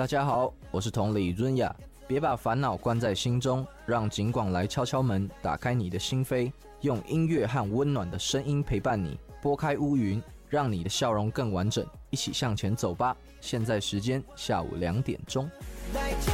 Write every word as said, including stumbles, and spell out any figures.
大家好，我是同理润雅，别把烦恼关在心中，让警广来敲敲门，打开你的心扉，用音乐和温暖的声音陪伴你，拨开乌云，让你的笑容更完整，一起向前走吧。现在时间下午两点钟。